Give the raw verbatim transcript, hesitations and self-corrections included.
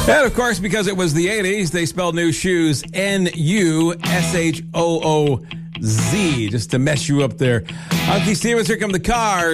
And, of course, because it was the eighties, they spelled new shoes N U S H O O Z, just to mess you up there. I'm Keith Stevens. Here come the Cars.